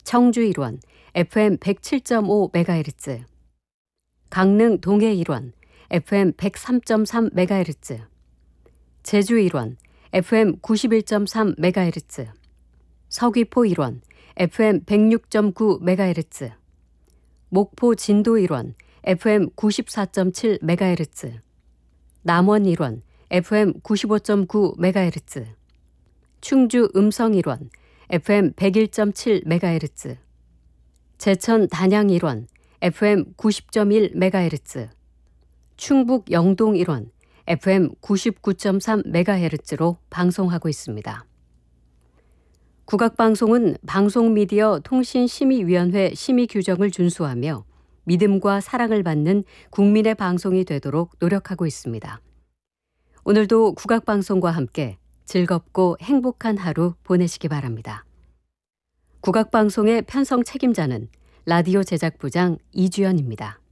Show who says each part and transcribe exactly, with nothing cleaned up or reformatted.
Speaker 1: 청주 일원 에프엠 백칠 점 오 메가헤르츠, 강릉 동해 일원 에프엠 백삼 점 삼 메가헤르츠, 제주 일원 에프엠 구십일 점 삼 메가헤르츠, 서귀포 일원 에프엠 백육 점 구 메가헤르츠, 목포 진도 일원 에프엠 구십사 점 칠 메가헤르츠, 남원 일원 에프엠 구십오 점 구 메가헤르츠, 충주 음성 일원 에프엠 백일 점 칠 메가헤르츠, 제천 단양 일원 에프엠 구십 점 일 메가헤르츠, 충북 영동 일원 에프엠 구십구 점 삼 메가헤르츠로 방송하고 있습니다. 국악방송은 방송미디어 통신심의위원회 심의 규정을 준수하며 믿음과 사랑을 받는 국민의 방송이 되도록 노력하고 있습니다. 오늘도 국악방송과 함께 즐겁고 행복한 하루 보내시기 바랍니다. 국악방송의 편성 책임자는 라디오 제작부장 이주연입니다.